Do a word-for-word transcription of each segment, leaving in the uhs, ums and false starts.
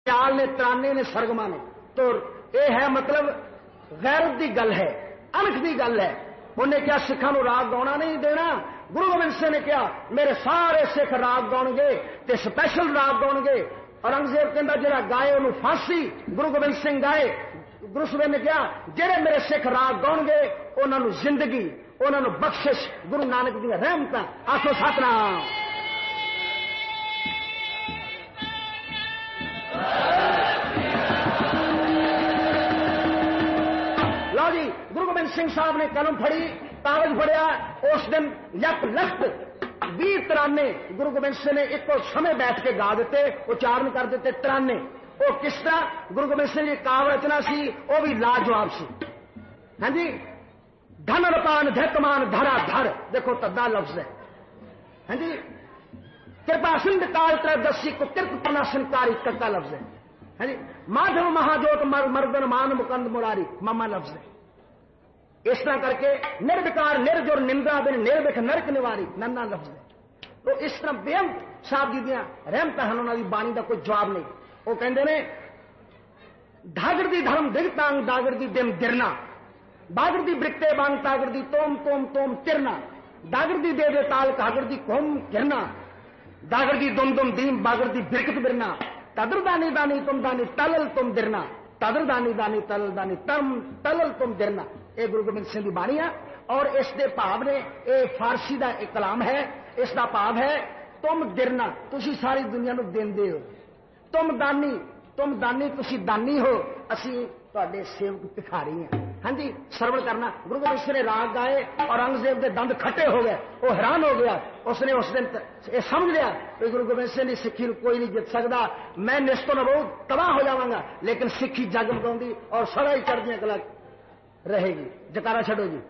خیال نے ترانے نے سرگما نے تو یہ ہے مطلب غیرت دی گل ہے انکھ دی گل ہے انہیں کیا سکھاں نو راگ گاؤنا نہیں دینا گرو گوبند سنگھ نے کیا میرے سارے سکھ راگ گاؤ گے تے سپیشل راگ گاؤ گے اورنگزیب کہندا جڑا گائے انہوں پھانسی گرو گوبند سنگھ گائے گرو صاحب نے کیا جڑے میرے سکھ راگ گاؤ گے انہاں نو زندگی انہاں نو بخشش گرو نانک دی رحمتاں آکھو ستنام لو جی گرو گوبند سنگھ صاحب نے قلم پھڑی کاغذ پڑیا اس دن یک لکھ بھی ترانے گرو گوبند سنگھ نے ایک سمے بیٹھ کے گا دیتے اچارن کر دیتے ترانے وہ کس طرح گرو گوبند سنگھ کی کاو رچنا سی وہ بھی لاجواب سی ہاں جی دھن رپان دھتمان دھرا دھر دیکھو تدا لفظ ہے ہاں جی کرپا سندھ کال تر دسی کو کرپ پناسن کاری ککا لفظ ہے ہاں جی مادھو مہاجوت مردن مان مکند مراری ماما لفظ ہے اس طرح کر کے نربکار نرجر نندا بن نربک نرک نواری ننا لفظ ہے تو اس طرح بےم صاحب جی دیا رحمت ہیں انہوں کی بانی کا کوئی جواب نہیں وہ کہتے ہیں دھاگر دی دھرم دگ تانگ داگر دی دم درنا باگر دی برکتے بانگ تاگر دی توم توم توم ترنا داگر دی دے دے تال کاگر دی کوم گرنا داگر دی دم دم دیم باگر دی برکت برنا تدر دانی دانی تم دانی تلل تم درنا تدر دانی دانی تلل دانی تم تلل تم درنا اے گرو گوبند سنگھ کی بانی ہے اور اس دے بھاو نے اے فارسی دا ایک کلام ہے اس دا بھاو ہے تم درنا تسی ساری دنیا نو دیندے ہو تم دانی تم دانی تسی دانی ہو اسی تواڈے سیوک بھکاری ہیں ہاں جی سرون کرنا گرو گوبند سنگھ نے راگ گائے اور اورنگزیب دے دند کھٹے ہو گئے وہ حیران ہو گیا اس نے اس دن یہ سمجھ لیا کہ گرو گوبند سنگھ کی سکھی کوئی نہیں جت سکتا میں نستو نہ بہت تباہ ہو جاواں گا لیکن سکھی جگ مگاؤں اور سڑا ہی چڑھدیاں کلا رہے گی جکارا چھڈو جی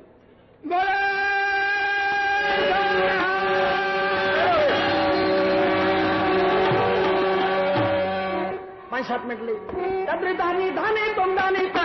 پانچ سات منٹ لی دانی دانی تم دانی